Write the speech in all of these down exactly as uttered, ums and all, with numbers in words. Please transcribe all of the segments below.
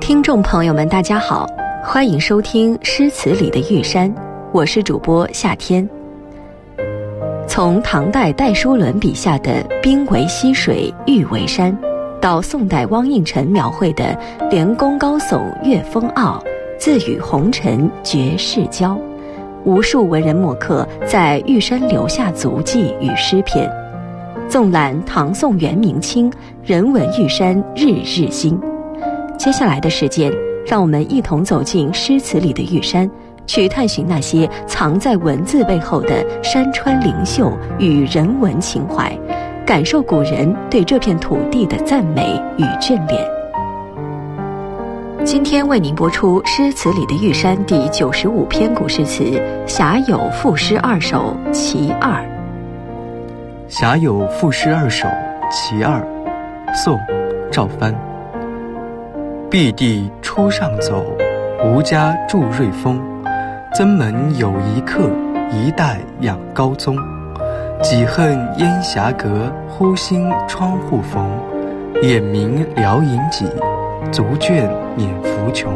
听众朋友们大家好，欢迎收听诗词里的玉山，我是主播夏天。从唐代戴叔伦笔下的冰为溪水，玉为山，到宋代汪应辰描绘的连宫高耸月风傲，自与红尘绝世交，无数文人墨客在玉山留下足迹与诗篇。纵览唐宋元明清，人文玉山日日新。接下来的时间，让我们一同走进诗词里的玉山，去探寻那些藏在文字背后的山川灵秀与人文情怀，感受古人对这片土地的赞美与眷恋。今天为您播出诗词里的玉山第九十五篇古诗词《峡有赋诗二首·其二》。 峡有赋诗二首·其二，宋·赵藩。碧地初上走，吴家筑瑞丰。曾门有一客，一代养高宗。几恨烟霞隔，忽兴窗户缝。眼明聊隐己，足倦免浮穷。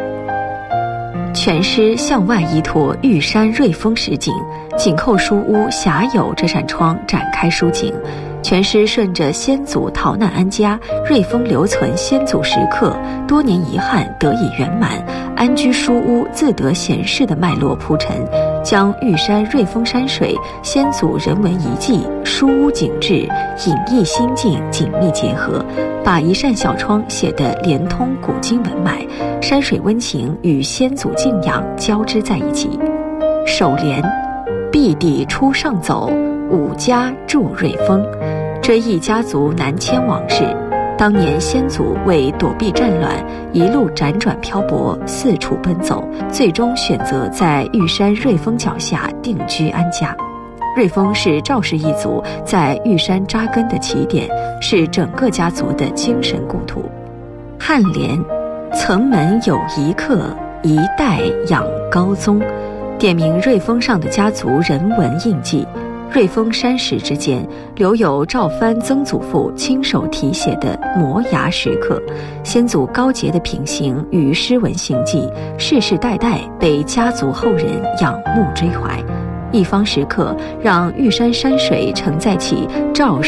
全诗向外依托玉山瑞丰实景，紧扣书屋峡有这扇窗展开抒情。全诗顺着先祖逃难安家，瑞丰留存先祖时刻，多年遗憾得以圆满，安居书屋自得闲适的脉络铺陈，将玉山瑞丰山水、先祖人文遗迹、书屋景致、隐逸心境紧密结合，把一扇小窗写得连通古今文脉，山水温情与先祖敬仰交织在一起。首联：碧地初上走，吴家筑瑞丰。追忆家族南迁往事，当年先祖为躲避战乱，一路辗转漂泊，四处奔走，最终选择在玉山瑞丰脚下定居安家。瑞丰是赵氏一族在玉山扎根的起点，是整个家族的精神故土。颔联：曾门有一客，一代养高宗。点明瑞丰上的家族人文印记。瑞丰山石之间留有赵藩曾祖父亲手题写的摩崖石刻，先祖高洁的品行与诗文行迹，世世代代被家族后人仰慕追怀。一方石刻让玉山山水承载起赵